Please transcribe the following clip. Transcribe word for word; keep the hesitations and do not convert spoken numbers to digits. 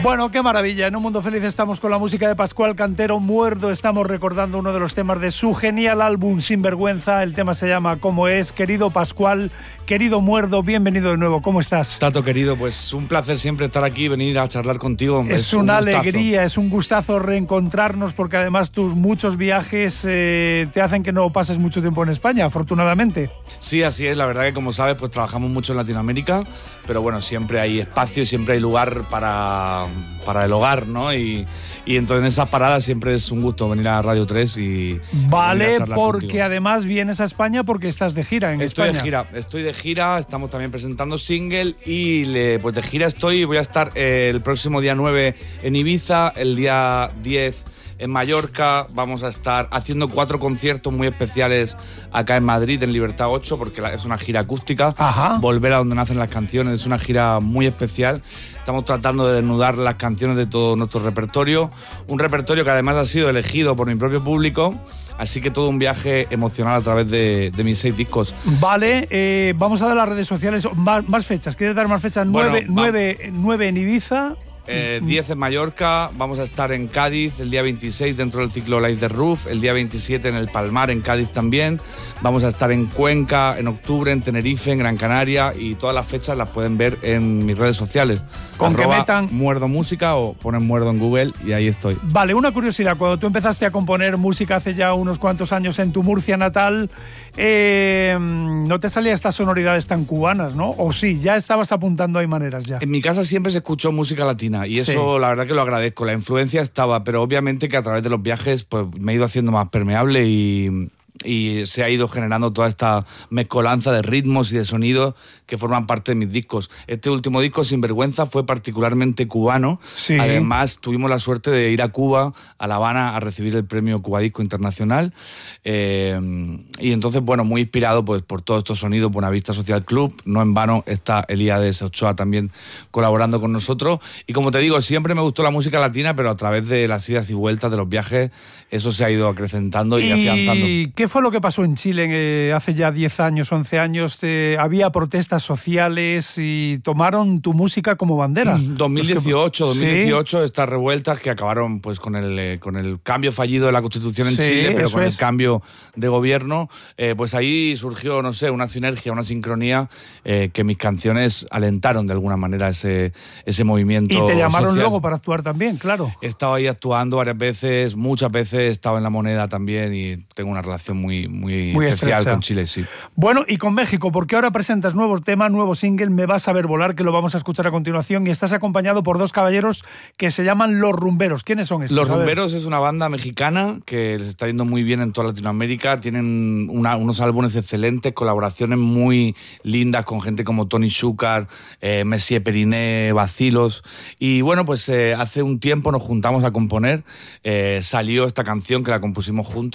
Bueno, qué maravilla. En Un Mundo Feliz estamos con la música de Pascual Cantero. Muerdo, estamos recordando uno de los temas de su genial álbum Sinvergüenza. El tema se llama ¿Cómo es? Querido Pascual, querido Muerdo, bienvenido de nuevo. ¿Cómo estás? Tato, querido, pues un placer siempre estar aquí, venir a charlar contigo. Es, es una un alegría, es un gustazo reencontrarnos, porque además tus muchos viajes eh, te hacen que no pases mucho tiempo en España, afortunadamente. Sí, así es. La verdad que, como sabes, pues trabajamos mucho en Latinoamérica, pero bueno, siempre hay espacio y siempre hay lugar para, para el hogar, ¿no? Y, y entonces en esas paradas siempre es un gusto venir a Radio tres y... Vale, porque contigo. Además vienes a España porque estás de gira en estoy España. Estoy de gira, estoy de gira, estamos también presentando single y le, pues de gira estoy, voy a estar eh, el próximo día nueve en Ibiza, el día diez en Mallorca, vamos a estar haciendo cuatro conciertos muy especiales acá en Madrid, en Libertad ocho, porque es una gira acústica. Ajá. Volver a donde nacen las canciones, es una gira muy especial. Estamos tratando de desnudar las canciones de todo nuestro repertorio, un repertorio que además ha sido elegido por mi propio público. Así que todo un viaje emocional a través de, de mis seis discos. Vale, eh, vamos a dar las redes sociales, más, más fechas. ¿Quieres dar más fechas? Bueno, nueve, nueve, nueve en Ibiza. Eh, diez en Mallorca, vamos a estar en Cádiz el día veintiséis dentro del ciclo Live the Roof, el día veintisiete en el Palmar, en Cádiz también, vamos a estar en Cuenca en octubre, en Tenerife, en Gran Canaria, y todas las fechas las pueden ver en mis redes sociales. Con que metan Muerdo Música o ponen Muerdo en Google y ahí estoy. Vale, una curiosidad, cuando tú empezaste a componer música hace ya unos cuantos años en tu Murcia natal, eh, no te salían estas sonoridades tan cubanas, ¿no? O sí, ya estabas apuntando ahí maneras ya. En mi casa siempre se escuchó música latina y eso sí, la verdad que lo agradezco. La influencia estaba, pero obviamente que a través de los viajes pues me he ido haciendo más permeable y... y se ha ido generando toda esta mezcolanza de ritmos y de sonidos que forman parte de mis discos. Este último disco, Sinvergüenza, fue particularmente cubano. Sí. Además, tuvimos la suerte de ir a Cuba, a La Habana, a recibir el premio Cubadisco Internacional. Eh, y entonces, bueno, muy inspirado pues, por todos estos sonidos, Buenavista Social Club. No en vano está Elías Ochoa también colaborando con nosotros. Y como te digo, siempre me gustó la música latina, pero a través de las idas y vueltas de los viajes, eso se ha ido acrecentando y, y afianzando. ¿Qué fue lo que pasó en Chile eh, hace ya diez años, once años? Eh, había protestas sociales y tomaron tu música como bandera. dos mil dieciocho, que... dos mil dieciocho, ¿sí? Estas revueltas que acabaron pues con el, eh, con el cambio fallido de la Constitución en sí, Chile, pero con es. el cambio de gobierno, eh, pues ahí surgió, no sé, una sinergia, una sincronía eh, que mis canciones alentaron de alguna manera ese, ese movimiento Y te llamaron social. luego para actuar también, claro. He estado ahí actuando varias veces, muchas veces he estado en La Moneda también y tengo una relación muy, muy, muy especial estrecha con Chile, sí. Bueno, y con México, porque ahora presentas nuevo tema, nuevo single, Me vas a ver volar, que lo vamos a escuchar a continuación, y estás acompañado por dos caballeros que se llaman Los Rumberos. ¿Quiénes son estos? Los Rumberos es una banda mexicana que les está yendo muy bien en toda Latinoamérica, tienen una, unos álbumes excelentes, colaboraciones muy lindas con gente como Tony Xúcar, eh, Messier Periné, Bacilos, y bueno, pues eh, hace un tiempo nos juntamos a componer, eh, salió esta canción que la compusimos juntos.